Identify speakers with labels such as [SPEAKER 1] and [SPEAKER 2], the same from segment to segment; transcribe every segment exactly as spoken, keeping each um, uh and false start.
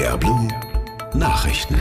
[SPEAKER 1] R Blue Nachrichten.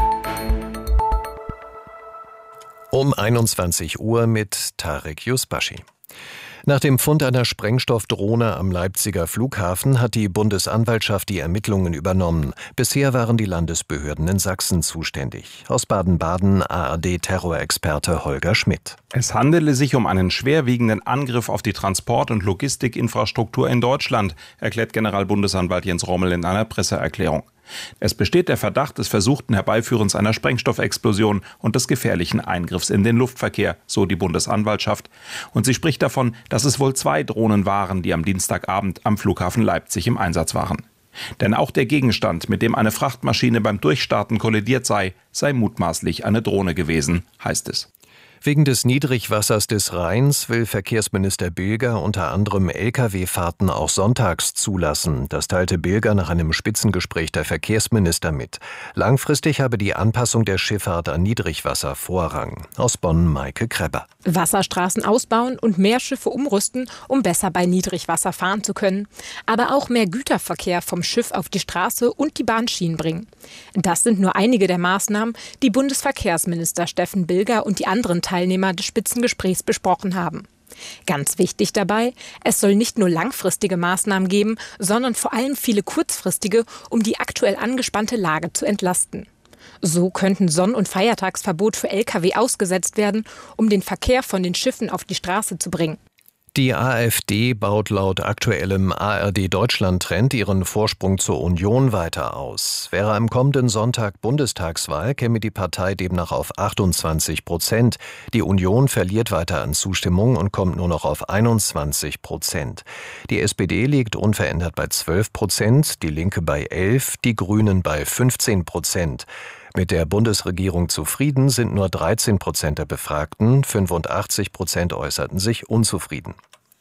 [SPEAKER 2] Um einundzwanzig Uhr mit Tarek Yusbashi. Nach dem Fund einer Sprengstoffdrohne am Leipziger Flughafen hat die Bundesanwaltschaft die Ermittlungen übernommen. Bisher waren die Landesbehörden in Sachsen zuständig. Aus Baden-Baden A R D-Terrorexperte Holger Schmidt.
[SPEAKER 3] Es handele sich um einen schwerwiegenden Angriff auf die Transport- und Logistikinfrastruktur in Deutschland, erklärt Generalbundesanwalt Jens Rommel in einer Presseerklärung. Es besteht der Verdacht des versuchten Herbeiführens einer Sprengstoffexplosion und des gefährlichen Eingriffs in den Luftverkehr, so die Bundesanwaltschaft. Und sie spricht davon, dass es wohl zwei Drohnen waren, die am Dienstagabend am Flughafen Leipzig im Einsatz waren. Denn auch der Gegenstand, mit dem eine Frachtmaschine beim Durchstarten kollidiert sei, sei mutmaßlich eine Drohne gewesen, heißt es.
[SPEAKER 2] Wegen des Niedrigwassers des Rheins will Verkehrsminister Bilger unter anderem L K W-Fahrten auch sonntags zulassen. Das teilte Bilger nach einem Spitzengespräch der Verkehrsminister mit. Langfristig habe die Anpassung der Schifffahrt an Niedrigwasser Vorrang. Aus Bonn Maike Krebber.
[SPEAKER 4] Wasserstraßen ausbauen und mehr Schiffe umrüsten, um besser bei Niedrigwasser fahren zu können. Aber auch mehr Güterverkehr vom Schiff auf die Straße und die Bahnschienen bringen. Das sind nur einige der Maßnahmen, die Bundesverkehrsminister Steffen Bilger und die anderen Teilnehmer des Spitzengesprächs besprochen haben. Ganz wichtig dabei, es soll nicht nur langfristige Maßnahmen geben, sondern vor allem viele kurzfristige, um die aktuell angespannte Lage zu entlasten. So könnten Sonn- und Feiertagsverbot für L K W ausgesetzt werden, um den Verkehr von den Schiffen auf die Straße zu bringen.
[SPEAKER 2] Die AfD baut laut aktuellem A R D-Deutschland-Trend ihren Vorsprung zur Union weiter aus. Wäre am kommenden Sonntag Bundestagswahl, käme die Partei demnach auf achtundzwanzig Prozent. Die Union verliert weiter an Zustimmung und kommt nur noch auf einundzwanzig Prozent. Die S P D liegt unverändert bei zwölf Prozent, die Linke bei elf, die Grünen bei fünfzehn Prozent. Mit der Bundesregierung zufrieden sind nur dreizehn Prozent der Befragten, fünfundachtzig Prozent äußerten sich unzufrieden.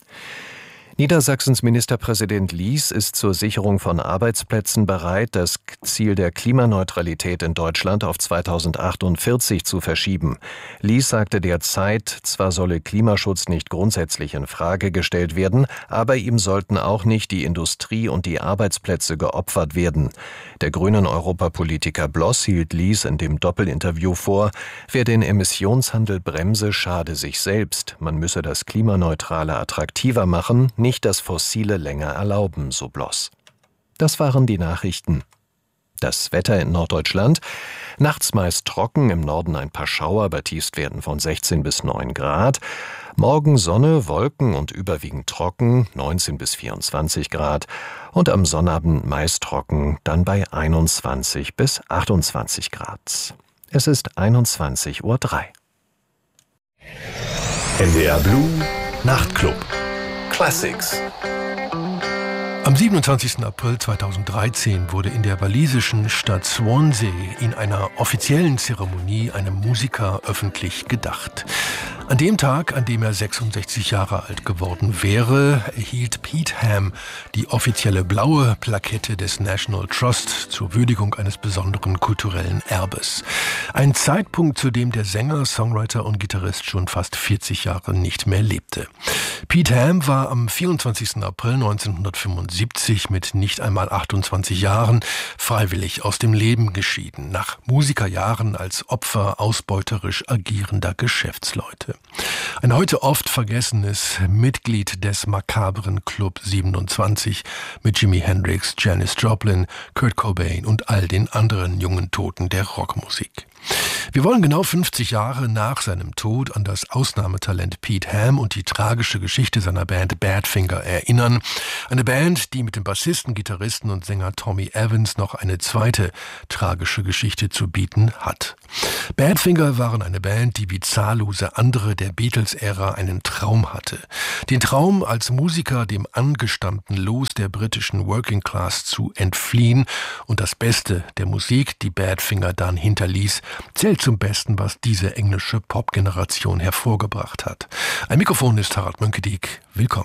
[SPEAKER 2] Niedersachsens Ministerpräsident Lies ist zur Sicherung von Arbeitsplätzen bereit, das Ziel der Klimaneutralität in Deutschland auf zweitausendachtundzwanzig zu verschieben. Lies sagte derzeit, zwar solle Klimaschutz nicht grundsätzlich in Frage gestellt werden, aber ihm sollten auch nicht die Industrie und die Arbeitsplätze geopfert werden. Der grünen Europapolitiker Bloss hielt Lies in dem Doppelinterview vor, wer den Emissionshandel bremse, schade sich selbst. Man müsse das Klimaneutrale attraktiver machen, nicht das Fossile länger erlauben, so Bloss. Das waren die Nachrichten. Das Wetter in Norddeutschland. Nachts meist trocken, im Norden ein paar Schauer, bei Tiefstwerten von sechzehn bis neun Grad. Morgen Sonne, Wolken und überwiegend trocken, neunzehn bis vierundzwanzig Grad. Und am Sonnabend meist trocken, dann bei einundzwanzig bis achtundzwanzig Grad. Es ist einundzwanzig Uhr drei.
[SPEAKER 1] N D R Blue Nachtclub Classics.
[SPEAKER 5] Am siebenundzwanzigsten April zweitausenddreizehn wurde in der walisischen Stadt Swansea in einer offiziellen Zeremonie einem Musiker öffentlich gedacht. An dem Tag, an dem er sechsundsechzig Jahre alt geworden wäre, erhielt Pete Ham die offizielle blaue Plakette des National Trust zur Würdigung eines besonderen kulturellen Erbes. Ein Zeitpunkt, zu dem der Sänger, Songwriter und Gitarrist schon fast vierzig Jahre nicht mehr lebte. Pete Ham war am vierundzwanzigsten April neunzehnhundertfünfundsiebzig mit nicht einmal achtundzwanzig Jahren freiwillig aus dem Leben geschieden, nach Musikerjahren als Opfer ausbeuterisch agierender Geschäftsleute. Ein heute oft vergessenes Mitglied des makabren Club siebenundzwanzig mit Jimi Hendrix, Janis Joplin, Kurt Cobain und all den anderen jungen Toten der Rockmusik. Wir wollen genau fünfzig Jahre nach seinem Tod an das Ausnahmetalent Pete Ham und die tragische Geschichte seiner Band Badfinger erinnern. Eine Band, die mit dem Bassisten, Gitarristen und Sänger Tommy Evans noch eine zweite tragische Geschichte zu bieten hat. Badfinger waren eine Band, die wie zahllose andere der Beatles-Ära einen Traum hatte. Den Traum, als Musiker dem angestammten Los der britischen Working Class zu entfliehen und das Beste der Musik, die Badfinger dann hinterließ, zählt zum Besten, was diese englische Popgeneration hervorgebracht hat. Ein Mikrofon ist Harald Mönkedijk. Willkommen.